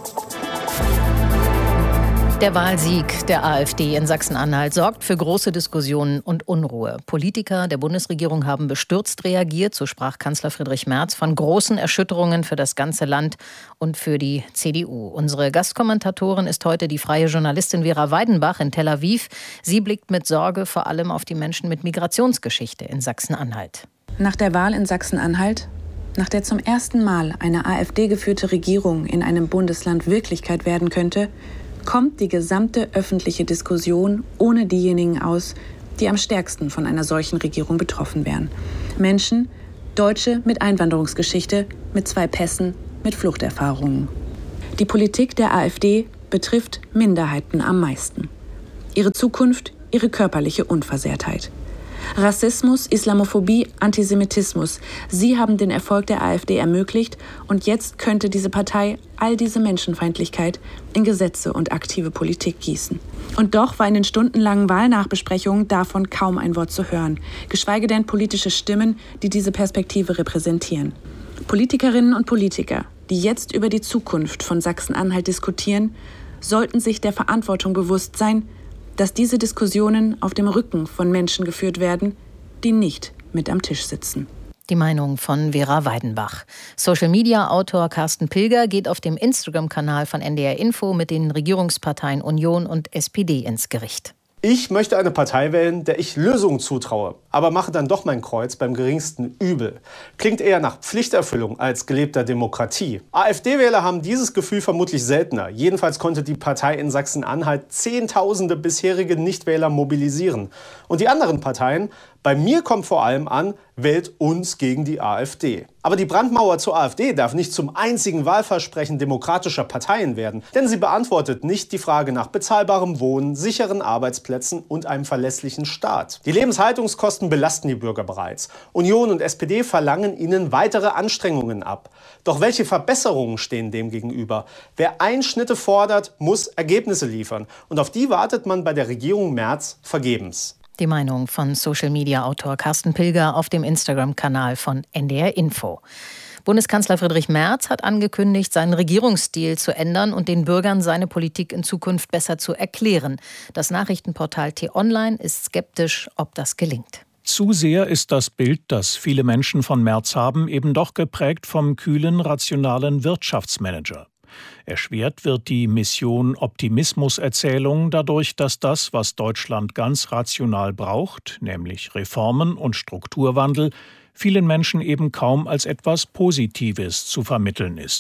S6: Der Wahlsieg der AfD in Sachsen-Anhalt sorgt für große Diskussionen und Unruhe. Politiker der Bundesregierung haben bestürzt reagiert, so sprach Kanzler Friedrich Merz von großen Erschütterungen für das ganze Land und für die CDU. Unsere Gastkommentatorin ist heute die freie Journalistin Vera Weidenbach in Tel Aviv. Sie blickt mit Sorge vor allem auf die Menschen mit Migrationsgeschichte in Sachsen-Anhalt.
S21: Nach der Wahl in Sachsen-Anhalt, nach der zum ersten Mal eine AfD-geführte Regierung in einem Bundesland Wirklichkeit werden könnte, kommt die gesamte öffentliche Diskussion ohne diejenigen aus, die am stärksten von einer solchen Regierung betroffen wären. Menschen, Deutsche mit Einwanderungsgeschichte, mit 2 Pässen, mit Fluchterfahrungen. Die Politik der AfD betrifft Minderheiten am meisten. Ihre Zukunft, ihre körperliche Unversehrtheit. Rassismus, Islamophobie, Antisemitismus. Sie haben den Erfolg der AfD ermöglicht und jetzt könnte diese Partei all diese Menschenfeindlichkeit in Gesetze und aktive Politik gießen. Und doch war in den stundenlangen Wahlnachbesprechungen davon kaum ein Wort zu hören, geschweige denn politische Stimmen, die diese Perspektive repräsentieren. Politikerinnen und Politiker, die jetzt über die Zukunft von Sachsen-Anhalt diskutieren, sollten sich der Verantwortung bewusst sein, dass diese Diskussionen auf dem Rücken von Menschen geführt werden, die nicht mit am Tisch sitzen.
S6: Die Meinung von Vera Weidenbach. Social-Media-Autor Carsten Pilger geht auf dem Instagram-Kanal von NDR Info mit den Regierungsparteien Union und SPD ins Gericht.
S24: Ich möchte eine Partei wählen, der ich Lösungen zutraue, aber mache dann doch mein Kreuz beim geringsten Übel. Klingt eher nach Pflichterfüllung als gelebter Demokratie. AfD-Wähler haben dieses Gefühl vermutlich seltener. Jedenfalls konnte die Partei in Sachsen-Anhalt Zehntausende bisherige Nichtwähler mobilisieren. Und die anderen Parteien, bei mir kommt vor allem an, wählt uns gegen die AfD. Aber die Brandmauer zur AfD darf nicht zum einzigen Wahlversprechen demokratischer Parteien werden, denn sie beantwortet nicht die Frage nach bezahlbarem Wohnen, sicheren Arbeitsplätzen und einem verlässlichen Staat. Die Lebenshaltungskosten belasten die Bürger bereits. Union und SPD verlangen ihnen weitere Anstrengungen ab. Doch welche Verbesserungen stehen dem gegenüber? Wer Einschnitte fordert, muss Ergebnisse liefern. Und auf die wartet man bei der Regierung Merz vergebens.
S6: Die Meinung von Social-Media-Autor Carsten Pilger auf dem Instagram-Kanal von NDR Info. Bundeskanzler Friedrich Merz hat angekündigt, seinen Regierungsstil zu ändern und den Bürgern seine Politik in Zukunft besser zu erklären. Das Nachrichtenportal T-Online ist skeptisch, ob das gelingt.
S25: Zu sehr ist das Bild, das viele Menschen von Merz haben, eben doch geprägt vom kühlen, rationalen Wirtschaftsmanager. Erschwert wird die Mission Optimismuserzählung dadurch, dass das, was Deutschland ganz rational braucht, nämlich Reformen und Strukturwandel, vielen Menschen eben kaum als etwas Positives zu vermitteln ist.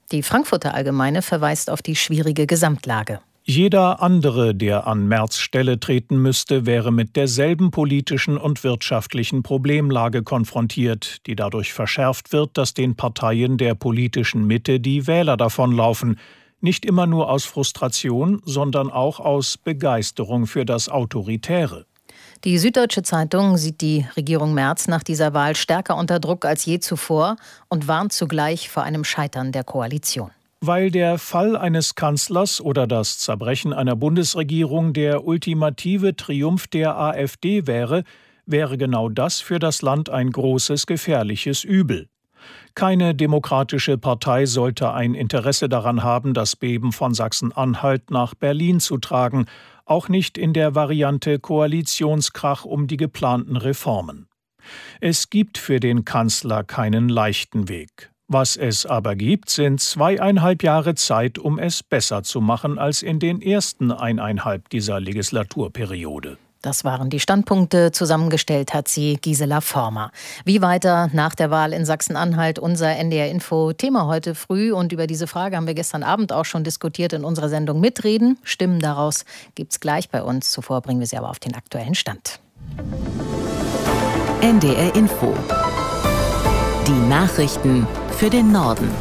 S6: Die Frankfurter Allgemeine verweist auf die schwierige Gesamtlage.
S25: Jeder andere, der an Merz Stelle treten müsste, wäre mit derselben politischen und wirtschaftlichen Problemlage konfrontiert, die dadurch verschärft wird, dass den Parteien der politischen Mitte die Wähler davonlaufen. Nicht immer nur aus Frustration, sondern auch aus Begeisterung für das Autoritäre.
S6: Die Süddeutsche Zeitung sieht die Regierung Merz nach dieser Wahl stärker unter Druck als je zuvor und warnt zugleich vor einem Scheitern der Koalition.
S25: Weil der Fall eines Kanzlers oder das Zerbrechen einer Bundesregierung der ultimative Triumph der AfD wäre, wäre genau das für das Land ein großes, gefährliches Übel. Keine demokratische Partei sollte ein Interesse daran haben, das Beben von Sachsen-Anhalt nach Berlin zu tragen, auch nicht in der Variante Koalitionskrach um die geplanten Reformen. Es gibt für den Kanzler keinen leichten Weg. Was es aber gibt, sind 2,5 Jahre Zeit, um es besser zu machen als in den ersten 1,5 dieser Legislaturperiode.
S6: Das waren die Standpunkte. Zusammengestellt hat sie Gisela Former. Wie weiter nach der Wahl in Sachsen-Anhalt? Unser NDR-Info-Thema heute früh. Und über diese Frage haben wir gestern Abend auch schon diskutiert in unserer Sendung Mitreden. Stimmen daraus gibt's gleich bei uns. Zuvor bringen wir sie aber auf den aktuellen Stand.
S1: NDR-Info. Die Nachrichten für den Norden.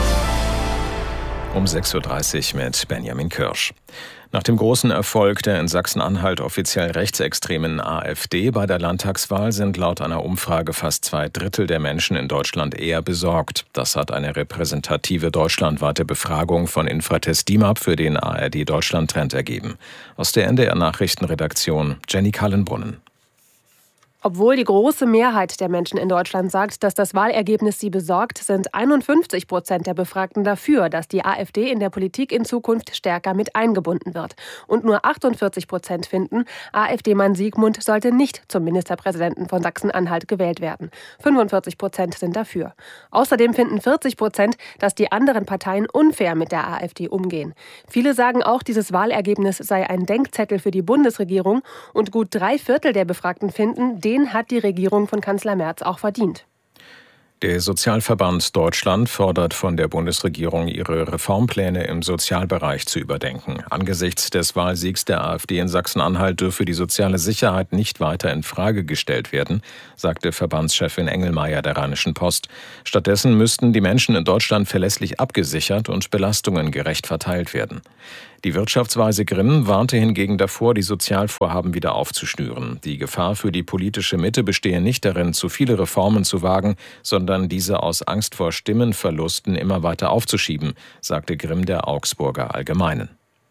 S2: Um 6.30 Uhr mit Benjamin Kirsch. Nach dem großen Erfolg der in Sachsen-Anhalt offiziell rechtsextremen AfD bei der Landtagswahl sind laut einer Umfrage fast 2/3 der Menschen in Deutschland eher besorgt. Das hat eine repräsentative deutschlandweite Befragung von Infratest DIMAP für den ARD-Deutschland-Trend ergeben. Aus der NDR-Nachrichtenredaktion Jenny Kallenbrunnen.
S4: Obwohl die große Mehrheit der Menschen in Deutschland sagt, dass das Wahlergebnis sie besorgt, sind 51% der Befragten dafür, dass die AfD in der Politik in Zukunft stärker mit eingebunden wird. Und nur 48% finden, AfD-Mann Siegmund sollte nicht zum Ministerpräsidenten von Sachsen-Anhalt gewählt werden. 45% sind dafür. Außerdem finden 40%, dass die anderen Parteien unfair mit der AfD umgehen. Viele sagen auch, dieses Wahlergebnis sei ein Denkzettel für die Bundesregierung. Und gut 3/4 der Befragten finden, den hat die Regierung von Kanzler Merz auch verdient.
S2: Der Sozialverband Deutschland fordert von der Bundesregierung, ihre Reformpläne im Sozialbereich zu überdenken. Angesichts des Wahlsiegs der AfD in Sachsen-Anhalt dürfe die soziale Sicherheit nicht weiter in Frage gestellt werden, sagte Verbandschefin Engelmeier der Rheinischen Post. Stattdessen müssten die Menschen in Deutschland verlässlich abgesichert und Belastungen gerecht verteilt werden. Die Wirtschaftsweise Grimm warnte hingegen davor, die Sozialvorhaben wieder aufzuschnüren. Die Gefahr für die politische Mitte bestehe nicht darin, zu viele Reformen zu wagen, sondern diese aus Angst vor Stimmenverlusten immer weiter aufzuschieben, sagte Grimm der Augsburger Allgemeinen.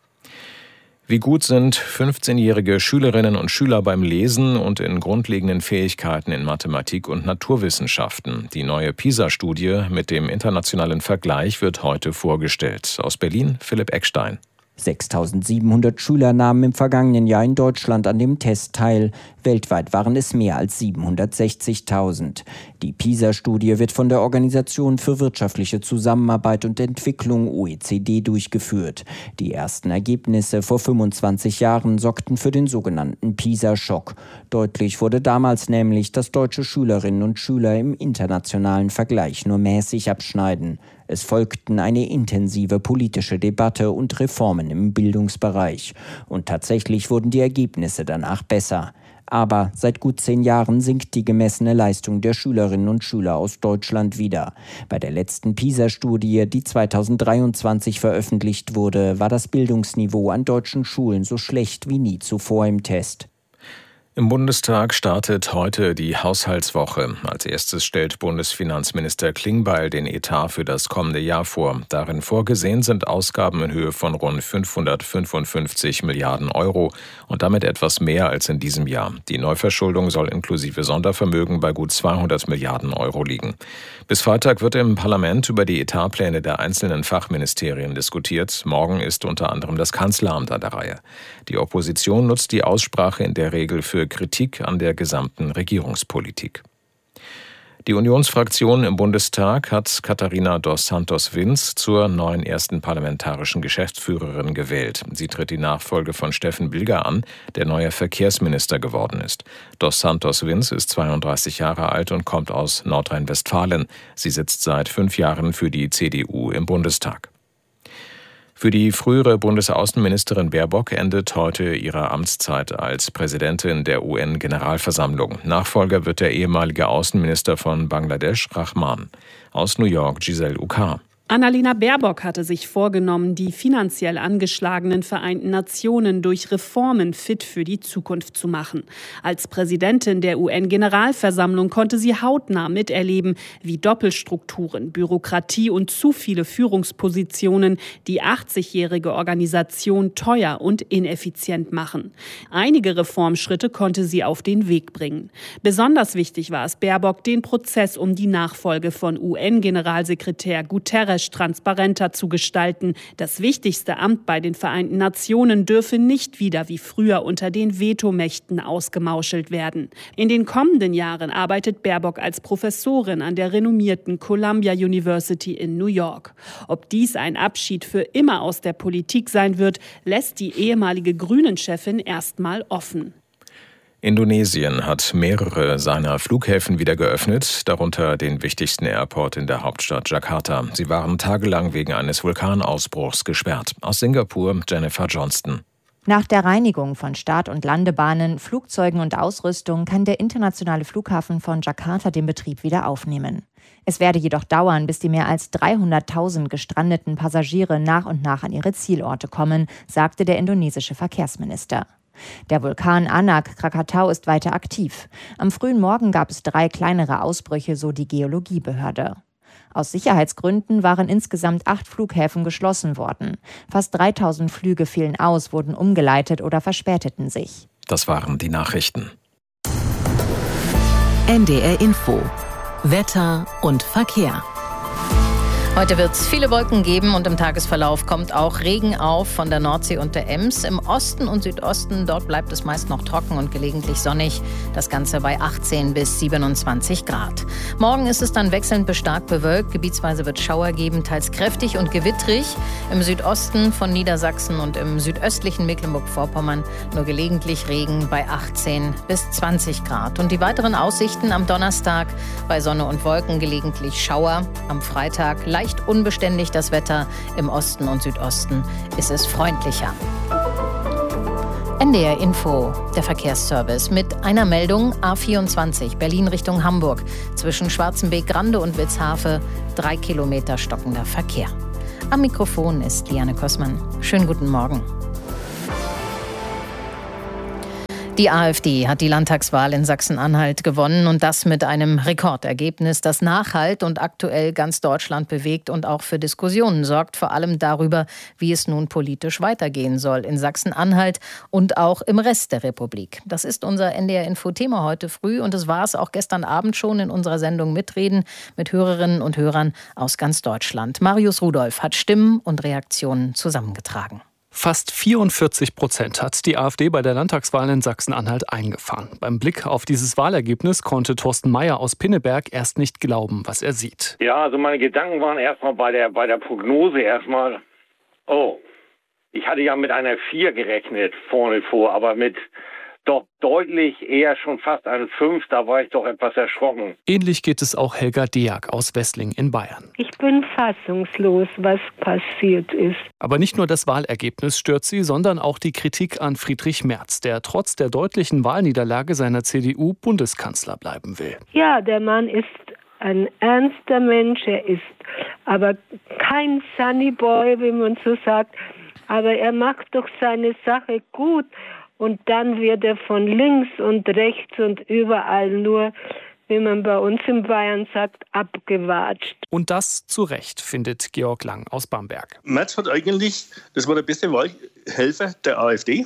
S2: Wie gut sind 15-jährige Schülerinnen und Schüler beim Lesen und in grundlegenden Fähigkeiten in Mathematik und Naturwissenschaften? Die neue PISA-Studie mit dem internationalen Vergleich wird heute vorgestellt. Aus Berlin Philipp Eckstein.
S5: 6.700 Schüler nahmen im vergangenen Jahr in Deutschland an dem Test teil. Weltweit waren es mehr als 760.000. Die PISA-Studie wird von der Organisation für wirtschaftliche Zusammenarbeit und Entwicklung OECD durchgeführt. Die ersten Ergebnisse vor 25 Jahren sorgten für den sogenannten PISA-Schock. Deutlich wurde damals nämlich, dass deutsche Schülerinnen und Schüler im internationalen Vergleich nur mäßig abschneiden. Es folgten eine intensive politische Debatte und Reformen im Bildungsbereich. Und tatsächlich wurden die Ergebnisse danach besser. Aber seit gut 10 Jahren sinkt die gemessene Leistung der Schülerinnen und Schüler aus Deutschland wieder. Bei der letzten PISA-Studie, die 2023 veröffentlicht wurde, war das Bildungsniveau an deutschen Schulen so schlecht wie nie zuvor im Test.
S2: Im Bundestag startet heute die Haushaltswoche. Als erstes stellt Bundesfinanzminister Klingbeil den Etat für das kommende Jahr vor. Darin vorgesehen sind Ausgaben in Höhe von rund 555 Milliarden Euro und damit etwas mehr als in diesem Jahr. Die Neuverschuldung soll inklusive Sondervermögen bei gut 200 Milliarden Euro liegen. Bis Freitag wird im Parlament über die Etatpläne der einzelnen Fachministerien diskutiert. Morgen ist unter anderem das Kanzleramt an der Reihe. Die Opposition nutzt die Aussprache in der Regel für Kritik an der gesamten Regierungspolitik. Die Unionsfraktion im Bundestag hat Katharina dos Santos Vins zur neuen ersten parlamentarischen Geschäftsführerin gewählt. Sie tritt die Nachfolge von Steffen Bilger an, der neuer Verkehrsminister geworden ist. Dos Santos Vins ist 32 Jahre alt und kommt aus Nordrhein-Westfalen. Sie sitzt seit 5 Jahren für die CDU im Bundestag. Für die frühere Bundesaußenministerin Baerbock endet heute ihre Amtszeit als Präsidentin der UN-Generalversammlung. Nachfolger wird der ehemalige Außenminister von Bangladesch, Rahman. Aus New York, Giselle Ukar.
S7: Annalena Baerbock hatte sich vorgenommen, die finanziell angeschlagenen Vereinten Nationen durch Reformen fit für die Zukunft zu machen. Als Präsidentin der UN-Generalversammlung konnte sie hautnah miterleben, wie Doppelstrukturen, Bürokratie und zu viele Führungspositionen die 80-jährige Organisation teuer und ineffizient machen. Einige Reformschritte konnte sie auf den Weg bringen. Besonders wichtig war es Baerbock, den Prozess um die Nachfolge von UN-Generalsekretär Guterres transparenter zu gestalten. Das wichtigste Amt bei den Vereinten Nationen dürfe nicht wieder wie früher unter den Vetomächten ausgemauschelt werden. In den kommenden Jahren arbeitet Baerbock als Professorin an der renommierten Columbia University in New York. Ob dies ein Abschied für immer aus der Politik sein wird, lässt die ehemalige Grünen-Chefin erstmal offen.
S2: Indonesien hat mehrere seiner Flughäfen wieder geöffnet, darunter den wichtigsten Airport in der Hauptstadt Jakarta. Sie waren tagelang wegen eines Vulkanausbruchs gesperrt. Aus Singapur, Jennifer Johnston.
S8: Nach der Reinigung von Start- und Landebahnen, Flugzeugen und Ausrüstung kann der internationale Flughafen von Jakarta den Betrieb wieder aufnehmen. Es werde jedoch dauern, bis die mehr als 300.000 gestrandeten Passagiere nach und nach an ihre Zielorte kommen, sagte der indonesische Verkehrsminister. Der Vulkan Anak Krakatau ist weiter aktiv. Am frühen Morgen gab es 3 kleinere Ausbrüche, so die Geologiebehörde. Aus Sicherheitsgründen waren insgesamt 8 Flughäfen geschlossen worden. Fast 3.000 Flüge fielen aus, wurden umgeleitet oder verspäteten sich.
S2: Das waren die Nachrichten.
S1: NDR Info. Wetter und Verkehr.
S6: Heute wird es viele Wolken geben und im Tagesverlauf kommt auch Regen auf von der Nordsee und der Ems. Im Osten und Südosten, dort bleibt es meist noch trocken und gelegentlich sonnig. Das Ganze bei 18 bis 27 Grad. Morgen ist es dann wechselnd bis stark bewölkt. Gebietsweise wird Schauer geben, teils kräftig und gewittrig. Im Südosten von Niedersachsen und im südöstlichen Mecklenburg-Vorpommern nur gelegentlich Regen bei 18 bis 20 Grad. Und die weiteren Aussichten am Donnerstag bei Sonne und Wolken, gelegentlich Schauer. Am Freitag leicht unbeständig das Wetter. Im Osten und Südosten ist es freundlicher. NDR Info, der Verkehrsservice mit einer Meldung A24 Berlin Richtung Hamburg. Zwischen Schwarzenbeek-Grande und Witzhafe 3 Kilometer stockender Verkehr. Am Mikrofon ist Liane Kossmann. Schönen guten Morgen. Die AfD hat die Landtagswahl in Sachsen-Anhalt gewonnen und das mit einem Rekordergebnis, das Nachhalt und aktuell ganz Deutschland bewegt und auch für Diskussionen sorgt, vor allem darüber, wie es nun politisch weitergehen soll in Sachsen-Anhalt und auch im Rest der Republik. Das ist unser NDR-Info-Thema heute früh und es war es auch gestern Abend schon in unserer Sendung Mitreden mit Hörerinnen und Hörern aus ganz Deutschland. Marius Rudolph hat Stimmen und Reaktionen zusammengetragen.
S10: Fast 44% hat die AfD bei der Landtagswahl in Sachsen-Anhalt eingefahren. Beim Blick auf dieses Wahlergebnis konnte Thorsten Mayer aus Pinneberg erst nicht glauben, was er sieht.
S11: Ja, also meine Gedanken waren erstmal bei der Prognose erstmal, ich hatte ja mit einer 4 gerechnet vorne vor, aber mit doch deutlich eher schon fast eine 5, da war ich doch etwas erschrocken.
S10: Ähnlich geht es auch Helga Deak aus Wessling in Bayern.
S12: Ich bin fassungslos, was passiert ist.
S10: Aber nicht nur das Wahlergebnis stört sie, sondern auch die Kritik an Friedrich Merz, der trotz der deutlichen Wahlniederlage seiner CDU Bundeskanzler bleiben will.
S12: Ja, der Mann ist ein ernster Mensch, er ist aber kein Sunnyboy, wie man so sagt, aber er macht doch seine Sache gut. Und dann wird er von links und rechts und überall nur, wie man bei uns in Bayern sagt, abgewatscht.
S10: Und das zu Recht, findet Georg Lang aus Bamberg.
S26: Merz hat eigentlich, das war der beste Wahlhelfer der AfD.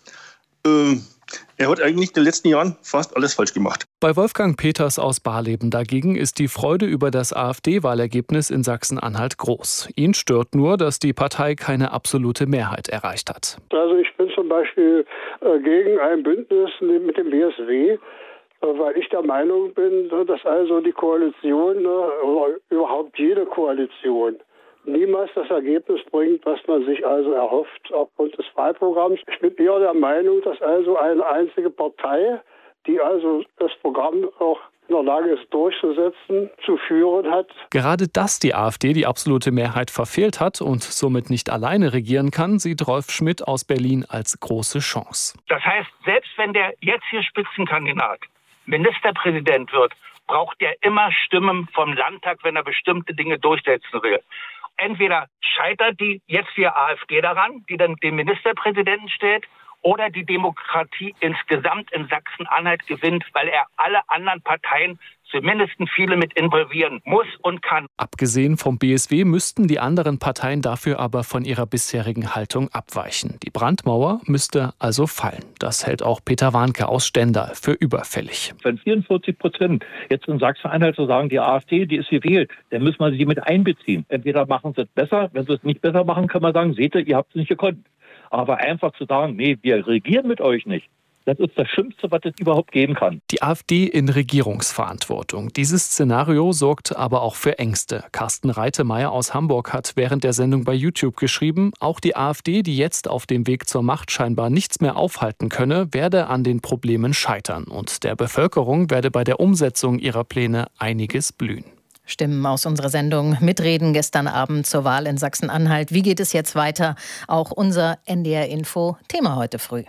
S26: Er hat eigentlich in den letzten Jahren fast alles falsch gemacht.
S10: Bei Wolfgang Peters aus Barleben dagegen ist die Freude über das AfD-Wahlergebnis in Sachsen-Anhalt groß. Ihn stört nur, dass die Partei keine absolute Mehrheit erreicht hat.
S27: Also ich bin zum Beispiel gegen ein Bündnis mit dem BSW.
S9: weil ich der Meinung bin, dass also die Koalition oder überhaupt jede Koalition niemals das Ergebnis bringt, was man sich also erhofft aufgrund des Wahlprogramms. Ich bin eher der Meinung, dass also eine einzige Partei, die also das Programm auch in der Lage ist durchzusetzen, zu führen hat.
S10: Gerade dass die AfD die absolute Mehrheit verfehlt hat und somit nicht alleine regieren kann, sieht Rolf Schmidt aus Berlin als große Chance.
S13: Das heißt, selbst wenn der jetzige Spitzenkandidat Ministerpräsident wird, braucht er immer Stimmen vom Landtag, wenn er bestimmte Dinge durchsetzen will. Entweder scheitert die jetzige AfD daran, die dann den Ministerpräsidenten stellt, oder die Demokratie insgesamt in Sachsen-Anhalt gewinnt, weil er alle anderen Parteien, zumindest viele, mit involvieren muss und kann.
S10: Abgesehen vom BSW müssten die anderen Parteien dafür aber von ihrer bisherigen Haltung abweichen. Die Brandmauer müsste also fallen. Das hält auch Peter Warnke aus Stendal für überfällig.
S14: Wenn 44% jetzt in Sachsen-Anhalt so sagen, die AfD, die ist gewählt, dann müssen wir sie mit einbeziehen. Entweder machen sie es besser, wenn sie es nicht besser machen, kann man sagen, seht ihr habt es nicht gekonnt. Aber einfach zu sagen, nee, wir regieren mit euch nicht, das ist das Schlimmste, was es überhaupt geben kann.
S10: Die AfD in Regierungsverantwortung. Dieses Szenario sorgt aber auch für Ängste. Carsten Reitemeyer aus Hamburg hat während der Sendung bei YouTube geschrieben, auch die AfD, die jetzt auf dem Weg zur Macht scheinbar nichts mehr aufhalten könne, werde an den Problemen scheitern. Und der Bevölkerung werde bei der Umsetzung ihrer Pläne einiges blühen.
S6: Stimmen aus unserer Sendung Mitreden gestern Abend zur Wahl in Sachsen-Anhalt. Wie geht es jetzt weiter? Auch unser NDR Info Thema heute früh.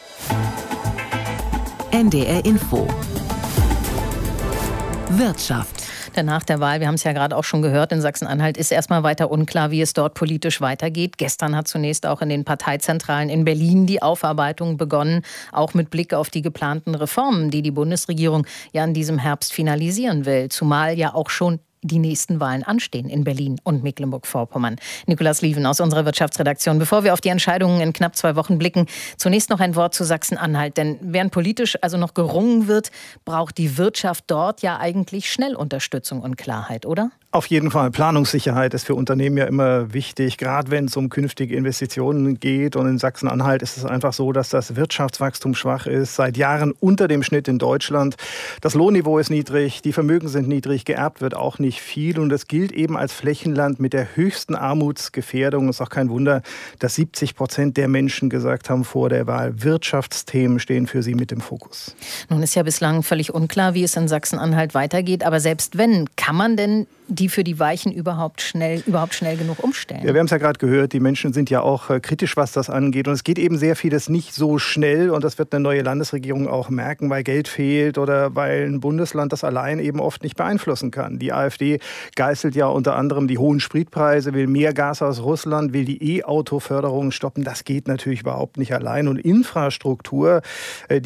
S1: NDR Info Wirtschaft.
S6: Denn nach der Wahl, wir haben es ja gerade auch schon gehört, in Sachsen-Anhalt ist erstmal weiter unklar, wie es dort politisch weitergeht. Gestern hat zunächst auch in den Parteizentralen in Berlin die Aufarbeitung begonnen, auch mit Blick auf die geplanten Reformen, die die Bundesregierung ja in diesem Herbst finalisieren will. Zumal ja auch schon die nächsten Wahlen anstehen in Berlin und Mecklenburg-Vorpommern. Nikolaus Lieven aus unserer Wirtschaftsredaktion. Bevor wir auf die Entscheidungen in knapp 2 Wochen blicken, zunächst noch ein Wort zu Sachsen-Anhalt. Denn während politisch also noch gerungen wird, braucht die Wirtschaft dort ja eigentlich schnell Unterstützung und Klarheit, oder?
S15: Auf jeden Fall. Planungssicherheit ist für Unternehmen ja immer wichtig, gerade wenn es um künftige Investitionen geht. Und in Sachsen-Anhalt ist es einfach so, dass das Wirtschaftswachstum schwach ist, seit Jahren unter dem Schnitt in Deutschland. Das Lohnniveau ist niedrig, die Vermögen sind niedrig, geerbt wird auch nicht viel. Und es gilt eben als Flächenland mit der höchsten Armutsgefährdung. Es ist auch kein Wunder, dass 70% der Menschen gesagt haben vor der Wahl, Wirtschaftsthemen stehen für sie mit im Fokus.
S6: Nun ist ja bislang völlig unklar, wie es in Sachsen-Anhalt weitergeht. Aber selbst wenn, kann man denn die für die Weichen überhaupt schnell genug umstellen?
S15: Ja, wir haben es ja gerade gehört, die Menschen sind ja auch kritisch, was das angeht. Und es geht eben sehr vieles nicht so schnell. Und das wird eine neue Landesregierung auch merken, weil Geld fehlt oder weil ein Bundesland das allein eben oft nicht beeinflussen kann. Die AfD geißelt ja unter anderem die hohen Spritpreise, will mehr Gas aus Russland, will die E-Auto-Förderung stoppen. Das geht natürlich überhaupt nicht allein. Und Infrastruktur,